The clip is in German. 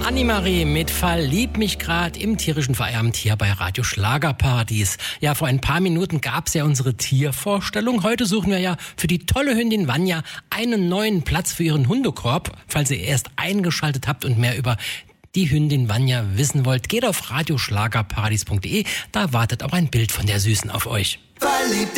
Annemarie mit Verlieb mich grad im tierischen Feierabend hier bei Radio Schlagerpartys. Ja, vor ein paar Minuten gab's ja unsere Tiervorstellung. Heute suchen wir ja für die tolle Hündin Vanja einen neuen Platz für ihren Hundekorb. Falls ihr erst eingeschaltet habt und mehr über die Hündin Vanja wissen wollt, geht auf radioschlagerpartys.de. Da wartet auch ein Bild von der Süßen auf euch. Verliebt